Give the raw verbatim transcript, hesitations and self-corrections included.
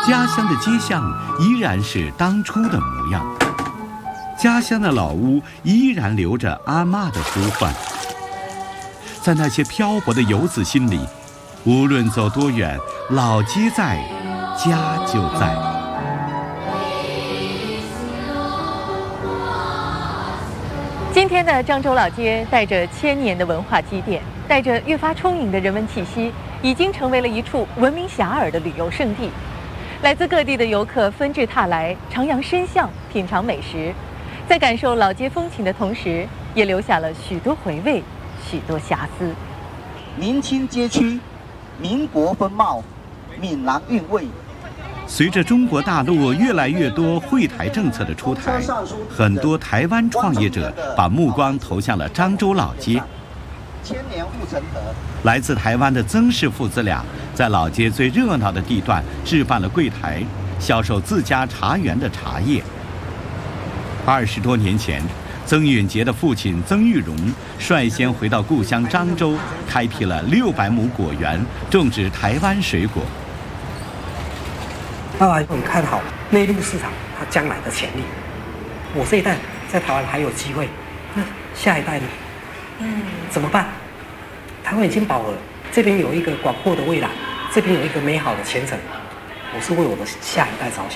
家乡的街巷依然是当初的模样，家乡的老屋依然留着阿嬷的呼唤。在那些漂泊的游子心里，无论走多远，老街在，家就在。 今天的漳州老街带着千年的文化积淀，带着愈发充盈的人文气息，已经成为了一处闻名遐迩的旅游胜地。来自各地的游客纷至沓来，徜徉深巷，品尝美食，在感受老街风情的同时，也留下了许多回味，许多遐思。 明清街区，民国风貌，闽南韵味。 随着中国大陆越来越多惠台政策的出台，很多台湾创业者把目光投向了漳州老街。 千年护城河。 来自台湾的曾氏父子俩在老街最热闹的地段置办了柜台，销售自家茶园的茶叶。二十多年前，曾允杰的父亲曾玉荣率先回到故乡漳州，开辟了六百亩果园，种植台湾水果。 爸爸很看好内陆市场它将来的潜力。我这一代在台湾还有机会，那下一代呢？嗯，怎么办？台湾已经饱和，这边有一个广阔的未来，这边有一个美好的前程。我是为我的下一代着想。